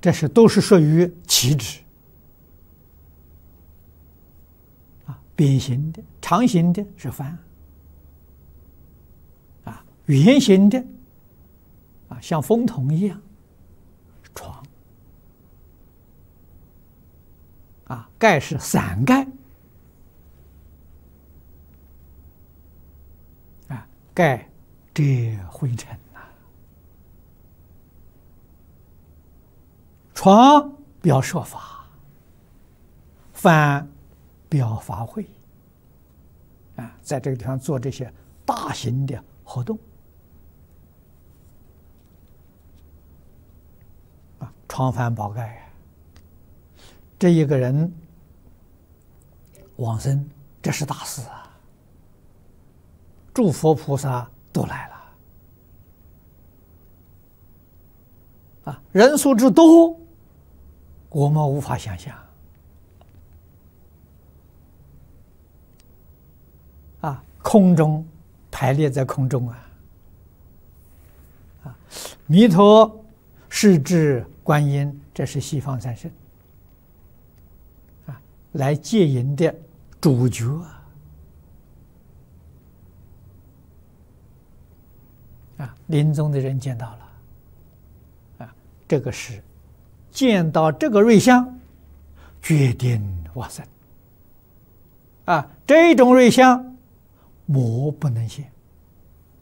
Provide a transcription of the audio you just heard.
这是都是属于旗帜啊，扁形的、长形的是幡啊，圆形的啊，像风筒一样床啊，盖是伞盖啊，盖遮灰尘呐。床表说法，幡表法会啊，在这个地方做这些大型的活动啊，床幡宝盖啊，这一个人往生，这是大事啊，诸佛菩萨都来了啊，人数之多，我们无法想象啊！空中排列在空中啊！弥陀、世至、观音，这是西方三圣啊，来接引的主角啊！临终的人见到了啊，这个是。见到这个瑞相，决定往生啊！这种瑞相，魔不能现